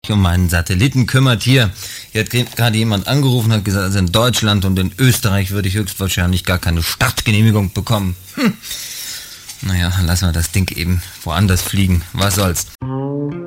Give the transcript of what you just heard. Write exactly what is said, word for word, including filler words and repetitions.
um meinen Satelliten kümmert. Hier, hier hat gerade jemand angerufen, hat gesagt, also in Deutschland und in Österreich würde ich höchstwahrscheinlich gar keine Startgenehmigung bekommen. Hm. Naja, lassen wir das Ding eben woanders fliegen. Was soll's.